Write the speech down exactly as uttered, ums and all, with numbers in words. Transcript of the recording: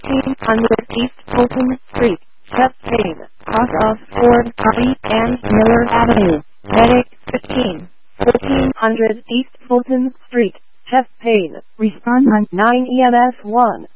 fifteen hundred East Fulton Street, Chastain, cross of Ford Street and Miller Avenue. Medic fifteen, fourteen hundred East Fulton Street, Chastain. Respond on nine E M S one.